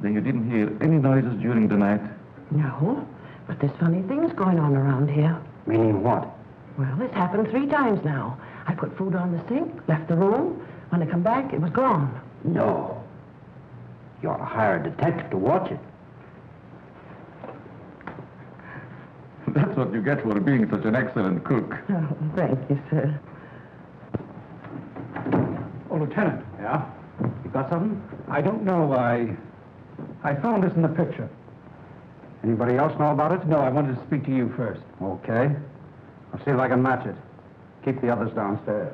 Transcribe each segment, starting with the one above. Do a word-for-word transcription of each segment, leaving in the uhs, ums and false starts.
Then you didn't hear any noises during the night? No, but there's funny things going on around here. Meaning what? Well, it's happened three times now. I put food on the sink, left the room. When I come back, it was gone. No. You ought to hire a detective to watch it. That's what you get for being such an excellent cook. Oh, thank you, sir. Oh, Lieutenant. Yeah? You got something? I don't know. I... I found this in the picture. Anybody else know about it? No, I wanted to speak to you first. Okay. I'll see if I can match it. Keep the others downstairs.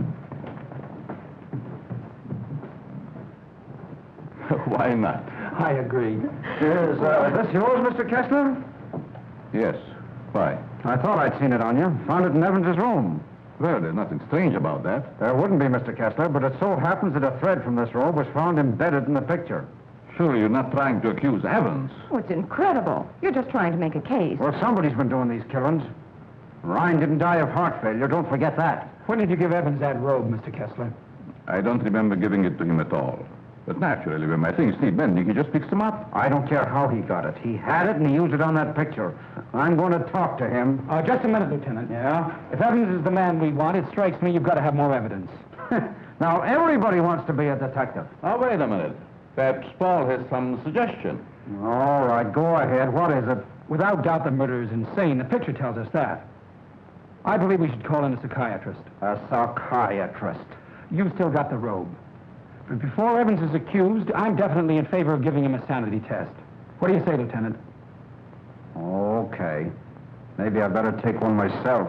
Why not? I agree. Is uh, this yours, Mister Kessler? Yes. Why? I thought I'd seen it on you. Found it in Evans's room. Well, there's nothing strange about that. There wouldn't be, Mister Kessler, but it so happens that a thread from this robe was found embedded in the picture. Surely you're not trying to accuse Evans. Oh, it's incredible. You're just trying to make a case. Well, somebody's been doing these killings. Ryan didn't die of heart failure. Don't forget that. When did you give Evans that robe, Mister Kessler? I don't remember giving it to him at all. But naturally, when my things need mending, he just picks them up. I don't care how he got it. He had it, and he used it on that picture. I'm going to talk to him. Uh, just a minute, Lieutenant. Yeah? If Evans is the man we want, it strikes me you've got to have more evidence. Now, everybody wants to be a detective. Oh, wait a minute. Perhaps Paul has some suggestion. All right, go ahead. What is it? Without doubt, the murder is insane. The picture tells us that. I believe we should call in a psychiatrist. A psychiatrist. You've still got the robe. But before Evans is accused, I'm definitely in favor of giving him a sanity test. What do you say, Lieutenant? Okay. Maybe I better take one myself.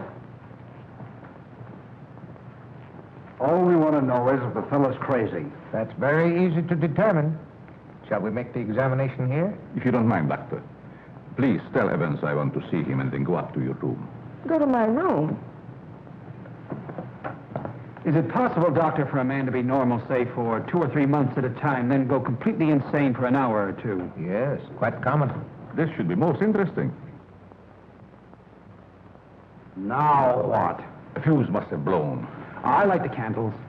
All we want to know is if the fellow's crazy. That's very easy to determine. Shall we make the examination here? If you don't mind, Doctor. Please tell Evans I want to see him and then go up to your room. Go to my room. Is it possible, Doctor, for a man to be normal, say, for two or three months at a time, then go completely insane for an hour or two? Yes, quite common. This should be most interesting. Now what? The fuse must have blown. I like the candles.